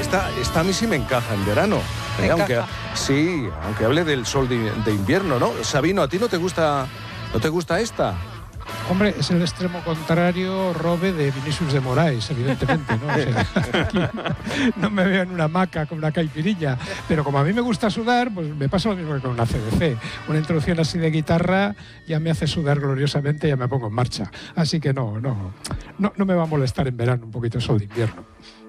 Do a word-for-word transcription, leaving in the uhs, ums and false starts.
esta, esta a mí sí me encaja en verano. Eh, aunque, sí, aunque hable del sol de, de invierno, ¿no? Sabino, ¿a ti no te gusta, no te gusta esta? Hombre, es el extremo contrario, Robe, de Vinicius de Moraes, evidentemente, ¿no? O sea, aquí no me veo en una hamaca con una caipirilla, pero como a mí me gusta sudar, pues me pasa lo mismo que con una C D C. Una introducción así de guitarra ya me hace sudar gloriosamente y ya me pongo en marcha. Así que no, no, no, no me va a molestar en verano un poquito el sol de invierno.